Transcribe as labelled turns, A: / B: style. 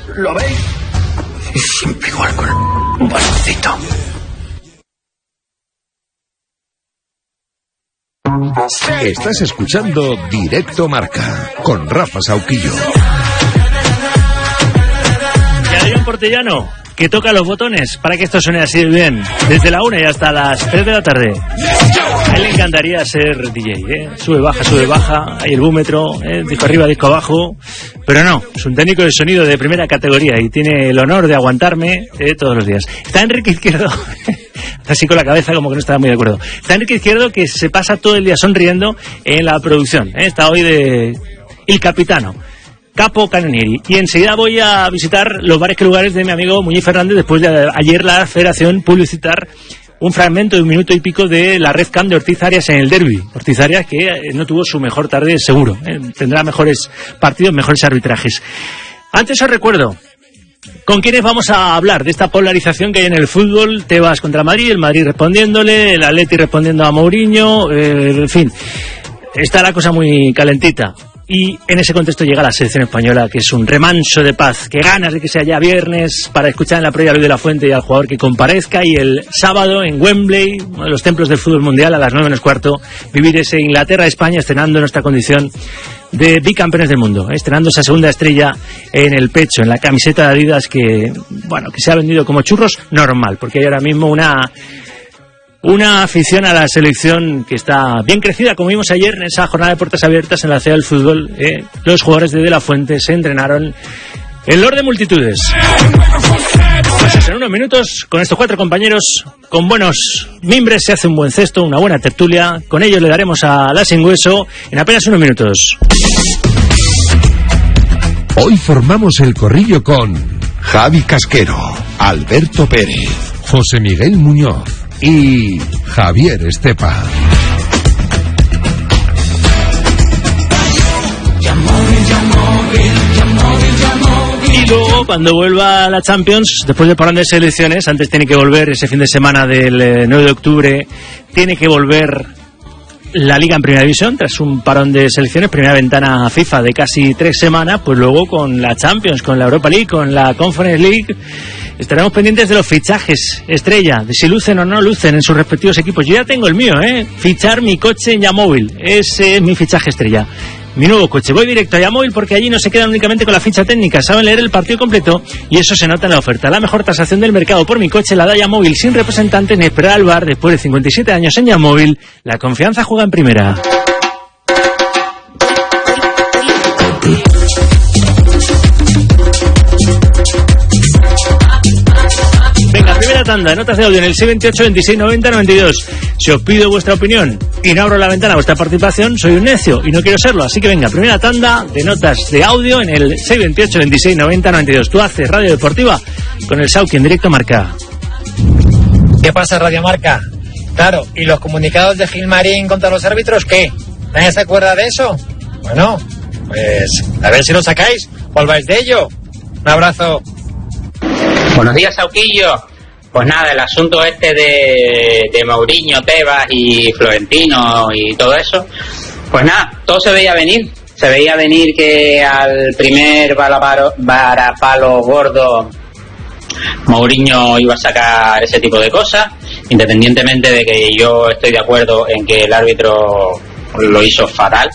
A: ¿Lo veis? Es siempre igual con un bastoncito.
B: Estás escuchando Directo Marca con Rafa Sauquillo.
C: Y Adrián Portellano, que toca los botones para que esto suene así de bien, desde la 1 y hasta las 3 de la tarde. A él le encantaría ser DJ, sube, baja, hay el búmetro, disco arriba, disco abajo, pero no, es un técnico de sonido de primera categoría y tiene el honor de aguantarme todos los días. Está Enrique Izquierdo, así con la cabeza como que no estaba muy de acuerdo. Está Enrique Izquierdo, que se pasa todo el día sonriendo en la producción, está hoy de Il Capitano, Capo Canonieri. Y enseguida voy a visitar los bares que lugares de mi amigo Muñiz Fernández, después de ayer la Federación publicitar un fragmento de 1 minuto y pico de la Red Cam de Ortiz Arias en el derbi. Ortiz Arias, que no tuvo su mejor tarde seguro, tendrá mejores partidos, mejores arbitrajes. Antes os recuerdo con quiénes vamos a hablar de esta polarización que hay en el fútbol. Tebas contra Madrid, el Madrid respondiéndole, el Atleti respondiendo a Mourinho, en fin, está la cosa muy calentita. Y en ese contexto llega la selección española, que es un remanso de paz, que ganas de que sea ya viernes para escuchar en la previa a Luis de la Fuente y al jugador que comparezca, y el sábado en Wembley, uno de los templos del fútbol mundial, a las 9:15, vivir ese Inglaterra-España estrenando nuestra condición de bicampeones del mundo, estrenando esa segunda estrella en el pecho, en la camiseta de Adidas que se ha vendido como churros, normal, porque hay ahora mismo una afición a la selección que está bien crecida, como vimos ayer en esa jornada de puertas abiertas en la Ciudad del Fútbol. Los jugadores de la Fuente se entrenaron en Lord de multitudes. Pues en unos minutos, con estos 4 compañeros, con buenos mimbres, se hace un buen cesto, una buena tertulia. Con ellos le daremos a la Sin Hueso en apenas unos minutos.
B: Hoy formamos el corrillo con Javi Casquero, Alberto Pérez, José Miguel Muñoz y Javier Estepa.
C: Y luego, cuando vuelva la Champions, después de parón de selecciones, antes tiene que volver ese fin de semana del 9 de octubre, tiene que volver la Liga en Primera División, tras un parón de selecciones, primera ventana FIFA de casi 3 semanas, pues luego con la Champions, con la Europa League, con la Conference League, estaremos pendientes de los fichajes estrella, de si lucen o no lucen en sus respectivos equipos. Yo ya tengo el mío, fichar mi coche en Yamóvil, ese es mi fichaje estrella. Mi nuevo coche. Voy directo a Yamóvil porque allí no se quedan únicamente con la ficha técnica, saben leer el partido completo y eso se nota en la oferta. La mejor tasación del mercado por mi coche la da Yamóvil, sin representantes ni esperar al bar. Después de 57 años en Yamóvil, la confianza juega en primera. Venga, primera tanda, notas de audio en el 628 26 90 92. Si os pido vuestra opinión y no abro la ventana a vuestra participación, soy un necio y no quiero serlo. Así que venga, primera tanda de notas de audio en el 628 26 90 92. Tú haces Radio Deportiva con el Sauki en Directo Marca.
D: ¿Qué pasa, Radio Marca? Claro, ¿y los comunicados de Gilmarín contra los árbitros qué? ¿Nadie se acuerda de eso? Bueno, pues a ver si lo sacáis o habláis de ello. Un abrazo.
E: Buenos días, Sauquillo. Pues nada, el asunto este de Mourinho, Tebas y Florentino y todo eso, pues nada, todo se veía venir. Se veía venir que al primer varapalo gordo Mourinho iba a sacar ese tipo de cosas, independientemente de que yo estoy de acuerdo en que el árbitro lo hizo fatal,